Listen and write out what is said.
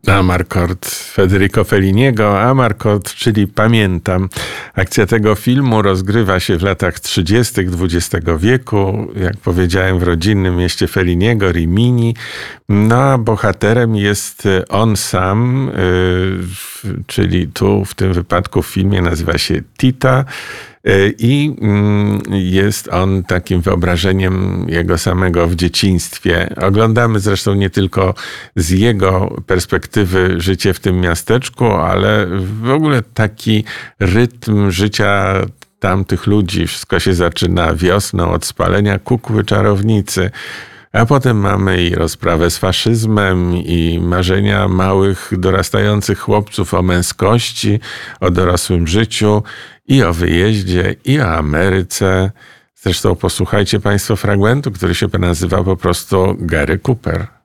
Amarcord Federico Felliniego. Amarcord, czyli Pamiętam. Akcja tego filmu rozgrywa się w latach 30. XX wieku, jak powiedziałem, w rodzinnym mieście Felliniego, Rimini. No a bohaterem jest on sam, czyli tu w tym wypadku w filmie nazywa się Tita. I jest on takim wyobrażeniem jego samego w dzieciństwie. Oglądamy zresztą nie tylko z jego perspektywy życie w tym miasteczku, ale w ogóle taki rytm życia tamtych ludzi. Wszystko się zaczyna wiosną od spalenia kukły czarownicy. A potem mamy i rozprawę z faszyzmem, i marzenia małych, dorastających chłopców o męskości, o dorosłym życiu, i o wyjeździe, i o Ameryce. Zresztą posłuchajcie Państwo fragmentu, który się nazywa po prostu Gary Cooper.